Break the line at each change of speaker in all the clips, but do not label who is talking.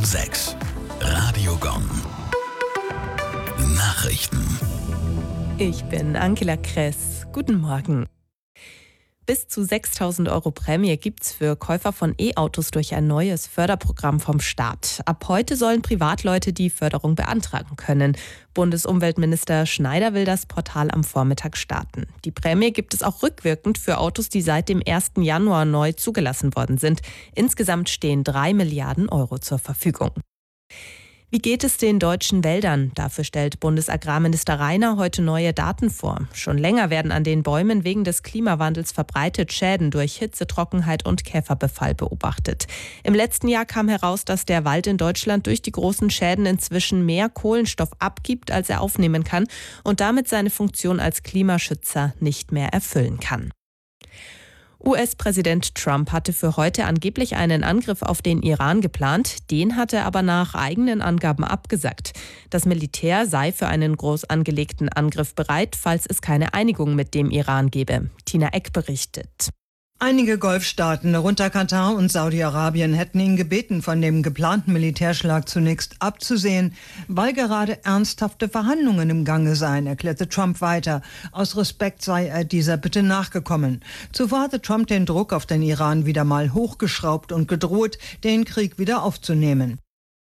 6. Radio Gong. Nachrichten.
Ich bin Angela Kress. Guten Morgen. Bis zu 6.000 € Prämie gibt's für Käufer von E-Autos durch ein neues Förderprogramm vom Staat. Ab heute sollen Privatleute die Förderung beantragen können. Bundesumweltminister Schneider will das Portal am Vormittag starten. Die Prämie gibt es auch rückwirkend für Autos, die seit dem 1. Januar neu zugelassen worden sind. Insgesamt stehen 3 Milliarden € zur Verfügung. Wie geht es den deutschen Wäldern? Dafür stellt Bundesagrarminister Rainer heute neue Daten vor. Schon länger werden an den Bäumen wegen des Klimawandels verbreitet Schäden durch Hitze, Trockenheit und Käferbefall beobachtet. Im letzten Jahr kam heraus, dass der Wald in Deutschland durch die großen Schäden inzwischen mehr Kohlenstoff abgibt, als er aufnehmen kann und damit seine Funktion als Klimaschützer nicht mehr erfüllen kann. US-Präsident Trump hatte für heute angeblich einen Angriff auf den Iran geplant. Den hat er aber nach eigenen Angaben abgesagt. Das Militär sei für einen groß angelegten Angriff bereit, falls es keine Einigung mit dem Iran gebe. Tina Eck berichtet.
Einige Golfstaaten, darunter Katar und Saudi-Arabien, hätten ihn gebeten, von dem geplanten Militärschlag zunächst abzusehen, weil gerade ernsthafte Verhandlungen im Gange seien, erklärte Trump weiter. Aus Respekt sei er dieser Bitte nachgekommen. Zuvor hatte Trump den Druck auf den Iran wieder mal hochgeschraubt und gedroht, den Krieg wieder aufzunehmen.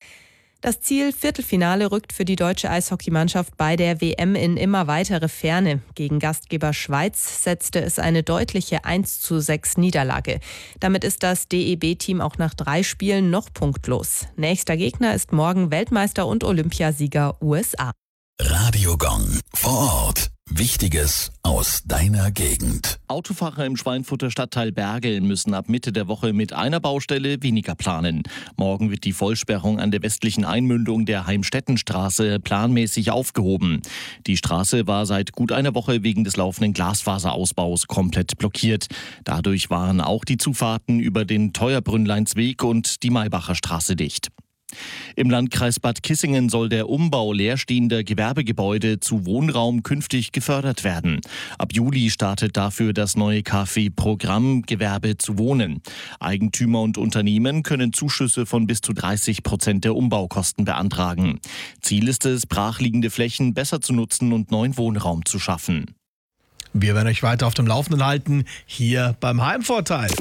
Das Ziel Viertelfinale rückt für die deutsche Eishockeymannschaft bei der WM in immer weitere Ferne. Gegen Gastgeber Schweiz setzte es eine deutliche 1:6 Niederlage. Damit ist das DEB-Team auch nach 3 Spielen noch punktlos. Nächster Gegner ist morgen Weltmeister und Olympiasieger USA.
Radio Gong. Vor Ort. Wichtiges aus deiner Gegend.
Autofahrer im Schweinfurter Stadtteil Bergel müssen ab Mitte der Woche mit einer Baustelle weniger planen. Morgen wird die Vollsperrung an der westlichen Einmündung der Heimstettenstraße planmäßig aufgehoben. Die Straße war seit gut einer Woche wegen des laufenden Glasfaserausbaus komplett blockiert. Dadurch waren auch die Zufahrten über den Teuerbrünnleinsweg und die Maybacher Straße dicht. Im Landkreis Bad Kissingen soll der Umbau leerstehender Gewerbegebäude zu Wohnraum künftig gefördert werden. Ab Juli startet dafür das neue KfW-Programm Gewerbe zu Wohnen. Eigentümer und Unternehmen können Zuschüsse von bis zu 30% der Umbaukosten beantragen. Ziel ist es, brachliegende Flächen besser zu nutzen und neuen Wohnraum zu schaffen.
Wir werden euch weiter auf dem Laufenden halten, hier beim Heimvorteil.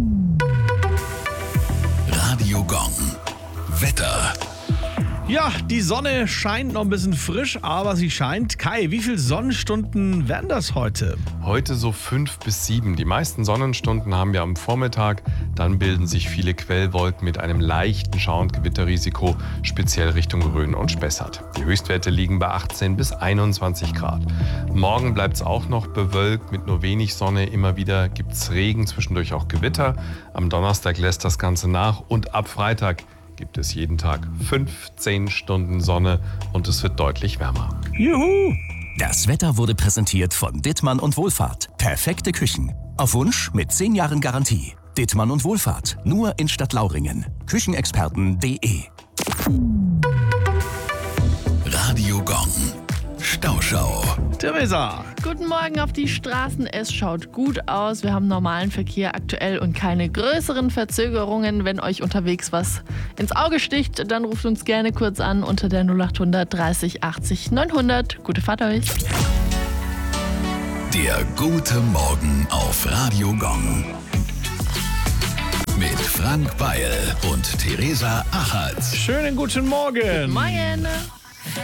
Radio Gong. Wetter.
Ja, die Sonne scheint noch ein bisschen frisch, aber sie scheint. Kai, wie viele Sonnenstunden werden das heute?
Heute so 5 bis 7. Die meisten Sonnenstunden haben wir am Vormittag. Dann bilden sich viele Quellwolken mit einem leichten Schauer- und Gewitterrisiko, speziell Richtung Rhön und Spessart. Die Höchstwerte liegen bei 18 bis 21 Grad. Morgen bleibt es auch noch bewölkt mit nur wenig Sonne. Immer wieder gibt es Regen, zwischendurch auch Gewitter. Am Donnerstag lässt das Ganze nach und ab Freitag gibt es jeden Tag 15 Stunden Sonne und es wird deutlich wärmer.
Juhu!
Das Wetter wurde präsentiert von Dittmann und Wohlfahrt. Perfekte Küchen. Auf Wunsch mit 10 Jahren Garantie. Dittmann und Wohlfahrt. Nur in Stadtlauringen. Küchenexperten.de. Radio Gong. Stauschau.
Theresa.
Guten Morgen auf die Straßen. Es schaut gut aus. Wir haben normalen Verkehr aktuell und keine größeren Verzögerungen. Wenn euch unterwegs was ins Auge sticht, dann ruft uns gerne kurz an unter der 0800 30 80 900. Gute Fahrt euch.
Der gute Morgen auf Radio Gong. Mit Frank Beil und Theresa Achatz.
Schönen guten Morgen.
Morgen.